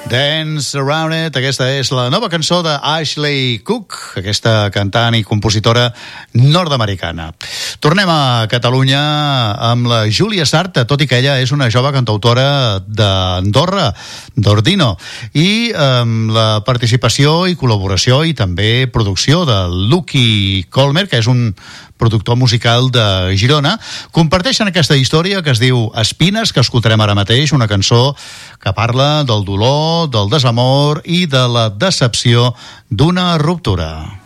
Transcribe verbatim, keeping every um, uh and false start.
Dance Around It, aquesta és la nova cançó d'Ashley Cook, aquesta cantant i compositora nord-americana. Tornem a Catalunya amb la Júlia Sarta, tot i que ella és una jove cantautora d'Andorra, d'Ordino, i amb la participació i col·laboració i també producció de Lucky Colmer, que és un productor musical de Girona, comparteixen aquesta història que es diu Espines, que escoltarem ara mateix, una cançó que parla del dolor, del desamor i de la decepció d'una ruptura.